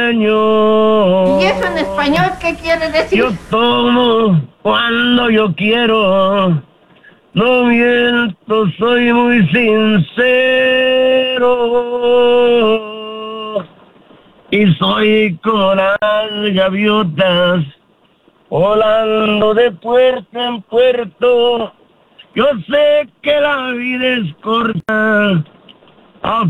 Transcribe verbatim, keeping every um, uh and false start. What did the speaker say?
¿Y eso en español qué quiere decir? Yo tomo cuando yo quiero, no miento, soy muy sincero. Y soy como las gaviotas, volando de puerta en puerto. Yo sé que la vida es corta,